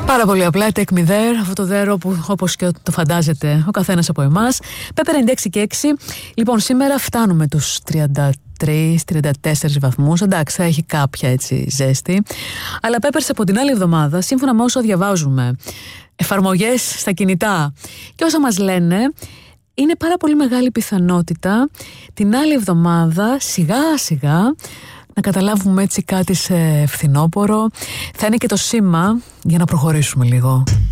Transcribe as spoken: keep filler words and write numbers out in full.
Πάρα πολύ απλά, take me there, αυτό το δέρο που όπως και το φαντάζεται ο καθένας από εμάς. Πέπερ ενενήντα έξι και έξι. Λοιπόν, σήμερα φτάνουμε τους τριάντα τρεις τριάντα τέσσερις βαθμούς. Εντάξει, θα έχει κάποια έτσι ζέστη. Αλλά Πέπερ από την άλλη εβδομάδα, σύμφωνα με όσο διαβάζουμε, εφαρμογές στα κινητά και όσα μας λένε, είναι πάρα πολύ μεγάλη πιθανότητα την άλλη εβδομάδα σιγά σιγά να καταλάβουμε έτσι κάτι σε φθινόπωρο. Θα είναι και το σήμα για να προχωρήσουμε λίγο.